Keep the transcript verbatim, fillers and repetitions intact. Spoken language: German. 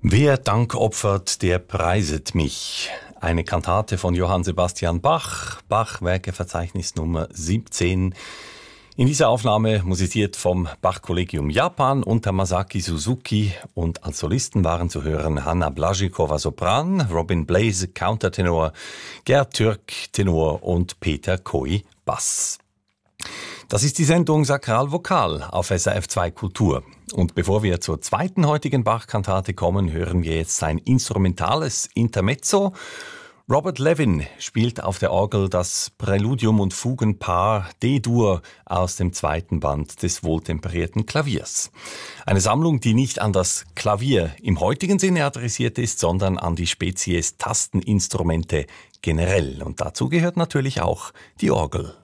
Wer Dank opfert, der preiset mich. Eine Kantate von Johann Sebastian Bach, Bach Werkeverzeichnis Nummer siebzehn. In dieser Aufnahme musiziert vom Bach-Kollegium Japan unter Masaki Suzuki, und als Solisten waren zu hören Hanna Blaschikova Sopran, Robin Blaze Countertenor, Gerd Türk Tenor und Peter Koi Bass. Das ist die Sendung Sakral Vokal auf S R F zwei Kultur. Und bevor wir zur zweiten heutigen Bach-Kantate kommen, hören wir jetzt sein instrumentales Intermezzo. Robert Levin spielt auf der Orgel das Präludium und Fugenpaar D-Dur aus dem zweiten Band des wohltemperierten Klaviers. Eine Sammlung, die nicht an das Klavier im heutigen Sinne adressiert ist, sondern an die Spezies Tasteninstrumente generell. Und dazu gehört natürlich auch die Orgel.